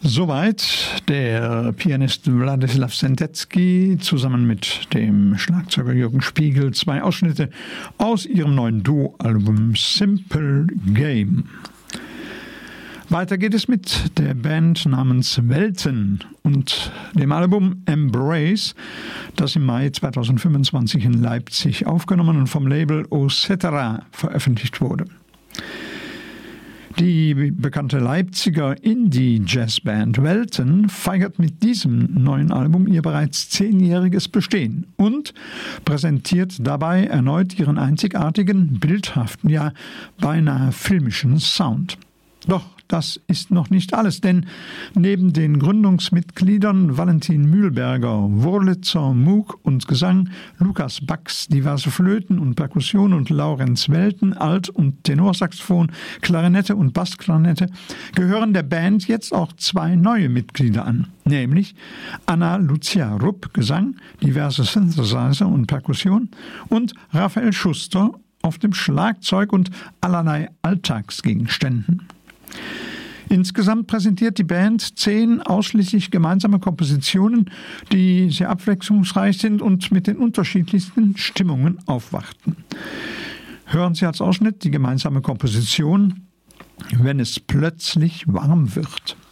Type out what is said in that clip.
Soweit der Pianist Wladislaw Sentecki zusammen mit dem Schlagzeuger Jürgen Spiegel. 2 Ausschnitte aus ihrem neuen Duo-Album Simple Game. Weiter geht es mit der Band namens Welten und dem Album Embrace, das im Mai 2025 in Leipzig aufgenommen und vom Label Ocetera veröffentlicht wurde. Die bekannte Leipziger Indie-Jazzband Welten feiert mit diesem neuen Album ihr bereits 10-jähriges Bestehen und präsentiert dabei erneut ihren einzigartigen, bildhaften, ja beinahe filmischen Sound. Doch das ist noch nicht alles, denn neben den Gründungsmitgliedern Valentin Mühlberger, Wurlitzer, Moog und Gesang, Lukas Bax, diverse Flöten und Perkussion und Laurenz Welten, Alt- und Tenorsaxophon, Klarinette und Bassklarinette, gehören der Band jetzt auch 2 neue Mitglieder an, nämlich Anna Lucia Rupp, Gesang, diverse Synthesizer und Perkussion und Raphael Schuster auf dem Schlagzeug und allerlei Alltagsgegenständen. Insgesamt präsentiert die Band 10 ausschließlich gemeinsame Kompositionen, die sehr abwechslungsreich sind und mit den unterschiedlichsten Stimmungen aufwarten. Hören Sie als Ausschnitt die gemeinsame Komposition »Wenn es plötzlich warm wird«.